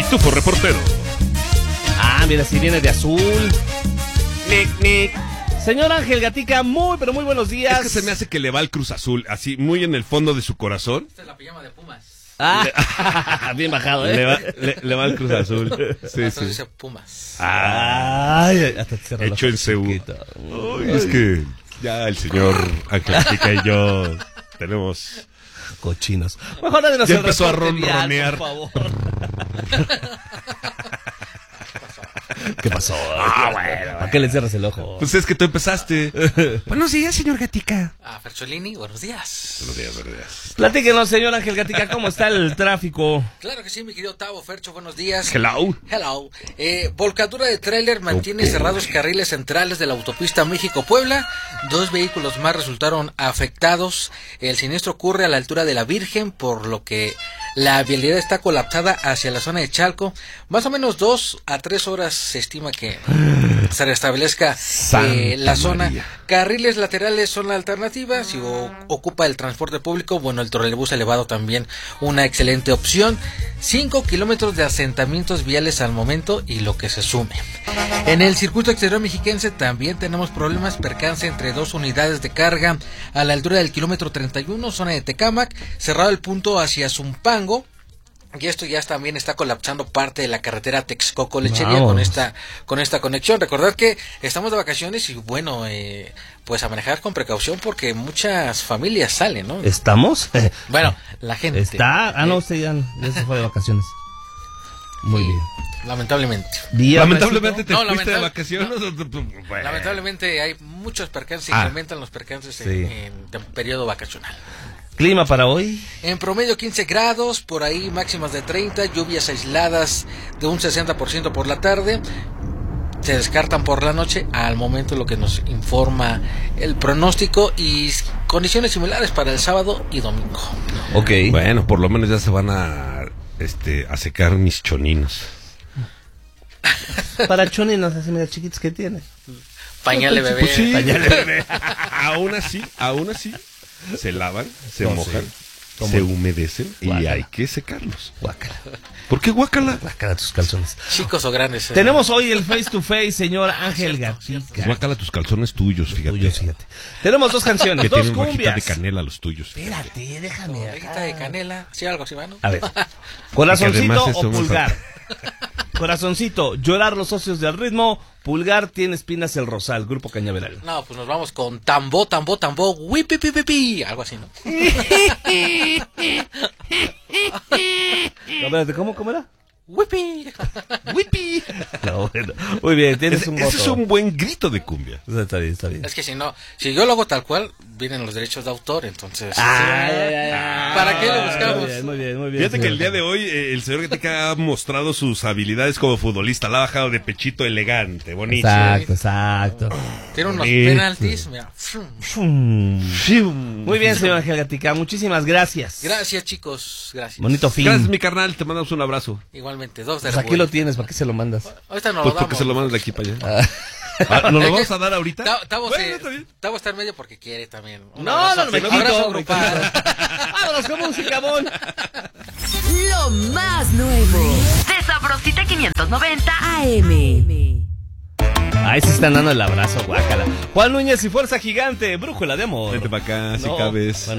Pitufo Reportero. Ah, mira, si viene de azul. Nick. Señor Ángel Gatica, muy, pero muy buenos días. Es que se me hace que le va al Cruz Azul, así, muy en el fondo de su corazón. Esta es la pijama de Pumas. Ah, bien bajado, ¿eh? Le va al Cruz Azul. Sí, Sí. sí. Dice Pumas. Ay, hasta te cerró la Hecho en Seúl. chiquita. Uy, es que ya el señor Ángel Gatica y yo tenemos... Cochinos. Mejor dádenos Ya el empezó a reporte vial, ronronear. por favor. ¿Qué pasó? bueno. ¿A qué le cierras el ojo? Pues es que tú empezaste. Buenos días, señor Gatica. Fercholini, buenos días. Buenos días. Platíquenos, señor Ángel Gatica, ¿cómo está el tráfico? Claro que sí, mi querido Tavo, Fercho, buenos días. Hello. Volcadura de tráiler mantiene cerrados carriles centrales de la autopista México-Puebla. 2 vehículos más resultaron afectados. El siniestro ocurre a la altura de la Virgen, por lo que la vialidad está colapsada hacia la zona de Chalco. Más o menos 2 a 3 horas se estima que se restablezca la zona. María. Carriles laterales son la alternativa. Si ocupa el transporte público, bueno, el trolebús elevado también una excelente opción. 5 kilómetros de asentamientos viales al momento y lo que se sume. En el circuito exterior mexiquense también tenemos problemas. Percance entre 2 unidades de carga a la altura del kilómetro 31, zona de Tecámac, cerrado el punto hacia Zumpango. Y esto ya también está colapsando parte de la carretera Texcoco-Lechería con esta conexión. Recordad que estamos de vacaciones y bueno, pues a manejar con precaución porque muchas familias salen, ¿no? ¿Estamos? Bueno, la gente. ¿Está? Ah, no, usted ya se fue de vacaciones. Muy bien. Lamentablemente. Lamentablemente te No, fuiste de vacaciones. Bueno. Lamentablemente hay muchos percances, incrementan los percances en periodo vacacional. ¿Clima para hoy? En promedio 15 grados, por ahí máximas de 30, lluvias aisladas de un 60% por la tarde. Se descartan por la noche, al momento lo que nos informa el pronóstico, y condiciones similares para el sábado y domingo. Ok. Bueno, por lo menos ya se van a secar mis choninos. Para choninos así medio chiquitos que tiene. Pañales bebé. Pues sí. Pañales bebé. aún así, se lavan, se No, mojan, sí. se humedecen y Guácala. hay que secarlos. Guácala. ¿Por qué guácala? Guácala tus calzones. Chicos o grandes. Tenemos hoy el face to face, señor Ángel Gatica. Guácala tus calzones tuyos, fíjate. Tuyos, fíjate. Tenemos 2 canciones, Que 2 tienen rajita cumbias. de canela los tuyos. fíjate. Espérate, déjame. Orejita de canela, sí, algo así, ¿no? A ver, corazoncito además eso o me pulgar. Corazoncito, llorar los socios del ritmo. Pulgar, tiene espinas el rosal, Grupo Cañaveral. No, pues nos vamos con tambo, wipipipipi, algo así, ¿no? No, espérate, ¿cómo era? Wipi. ¡Wipi! No, bueno, muy bien, tienes un voto. Ese es un buen grito de cumbia. Está bien, está bien. Es que si yo lo hago tal cual, vienen los derechos de autor, entonces. ¿Para qué le buscamos? Muy bien. Fíjate que el día de hoy el señor Gatica ha mostrado sus habilidades como futbolista. La ha bajado de pechito elegante, bonito. Exacto. Tiene unos Bonito. penaltis, mira. Muy bien, señor Ángel Gatica, muchísimas gracias. Gracias, chicos, gracias. Bonito fin. Gracias, mi carnal. Te mandamos un abrazo. Igualmente, 2 de Pues aquí lo tienes, ¿para qué se lo mandas? Ahorita no Pues lo porque damos. se lo mandas de aquí para allá. ¿Nos lo vamos a dar ahorita? Tavo Está bien. está en medio porque quiere también. No, me abrazo quito. grupal. Vámonos con música, Bon. Lo más nuevo de Sabrosita 590 AM. Ahí se están dando el abrazo, guácala. Juan Núñez y Fuerza Gigante, Brújula de Amor. Vente para acá, si No. cabes.